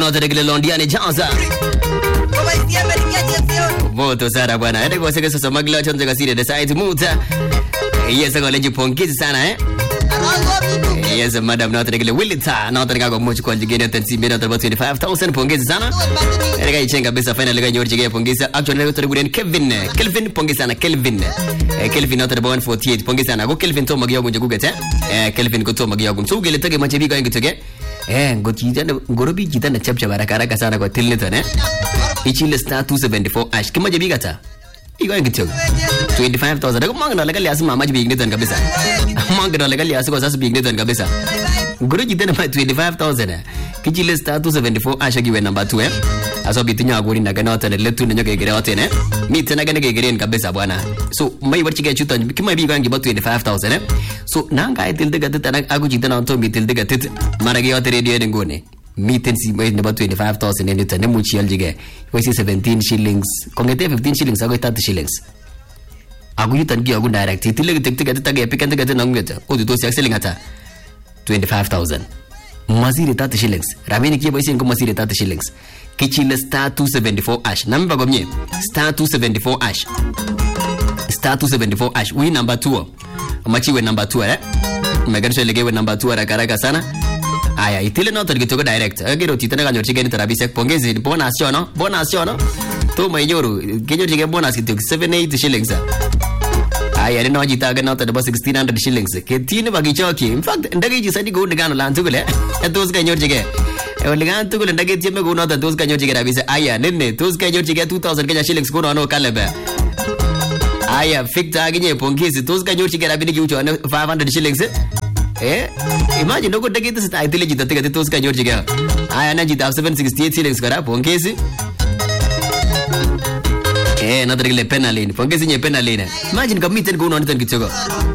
noto kile Londiani Jaza voto sana bwana ende kwa sasa soma kile chonzo kasire the site muta yes ngole jipongezi sana yes madam noto kile Willita noto kago mochi kwa jigene tansi mena 25,000 pongezi sana ende kai chenga besa final ga nyorji ga pongezi actually noto guden Kelvin pongezi sana Kelvin noto 148 pongezi sana go Kelvin to magiyo gunje gugete Kelvin ko to magiyo gun so gele tage machebi ga ngitoge ngochita ngorobi jita na chapcha baraka sana kwa tilneto ne ichile star 274 ash kima jabi gata igo ngityo 25,000 ko mangana legal yasu mama jabi ngneton kabisa mangana legal yasu ko sasu bi ngneton kabisa ngoro jita na 25,000 kichile star 274 ash giwe number 2 aso bitinya aguri na kana tane letu nyo gegere otene mi tena gane gegere kabisa bwana so mai warchi ga chuta kima bi gangi ba 25,000 so nanga itilde gata tana agu jita na to mitilde gata marage otere dio ngone miten si mai na 25,000 ne tane muchi aljige wesi 17 shillings kongete 15 shillings ago 30 shillings agu yutan gi agu direct itilde gata tage pikante gata nangeta odi to si selling ata 25,000 masire 30 shillings rabini ki boisi ngo masire 30 shillings kichile star 274 ash namba gomye star 274 ash star 274 ash we number 2 machiwe number 2 meganisho legewe number 2 haraka sana aya itile no targeto direct agero titana ganyo chigeni tarabise pongezi bonus yono to mayoru kenyo chige bonus kitu 78 shillings aya no jitaga no tadaba 1600 shillings ketine bagichoki in fact ndage jisadi go ndagano lantugule etos ganyo chige Oligan tugule ndage tieme go no tos ganyo chige rabise aya nenne tos ganyo chige 2000 Kenya shillings go no kalebe aya fikta aginye pongezi tos ganyo chige rabini kiucho 500 shillings imagine no go ndage tis itile jitaga tos ganyo chige aya na jita 768 shillings kara pongezi na tarigile penalini pongezi nye penalini imagine kamiten go no nitan kichogo